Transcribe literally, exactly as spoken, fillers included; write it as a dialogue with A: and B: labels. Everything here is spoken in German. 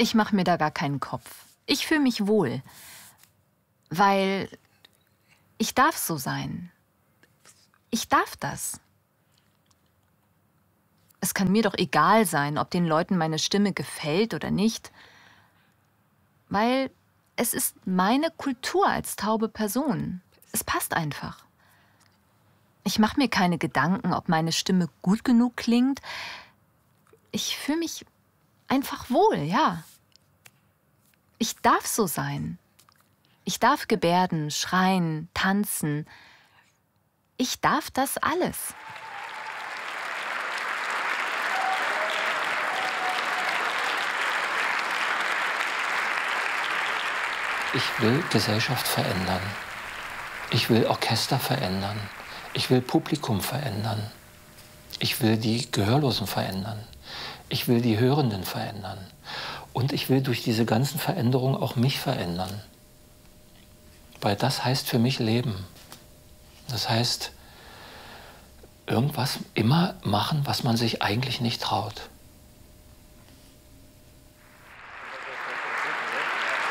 A: Ich mache mir da gar keinen Kopf. Ich fühle mich wohl, weil ich darf so sein. Ich darf das. Es kann mir doch egal sein, ob den Leuten meine Stimme gefällt oder nicht, weil es ist meine Kultur als taube Person. Es passt einfach. Ich mache mir keine Gedanken, ob meine Stimme gut genug klingt. Ich fühle mich einfach wohl, ja. Ich darf so sein. Ich darf gebärden, schreien, tanzen. Ich darf das alles.
B: Ich will Gesellschaft verändern. Ich will Orchester verändern. Ich will Publikum verändern. Ich will die Gehörlosen verändern. Ich will die Hörenden verändern. Und ich will durch diese ganzen Veränderungen auch mich verändern. Weil das heißt für mich Leben. Das heißt, irgendwas immer machen, was man sich eigentlich nicht traut.